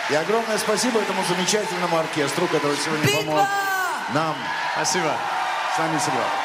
И огромное спасибо этому замечательному оркестру, который сегодня помог нам Спасибо. с нами сыграть.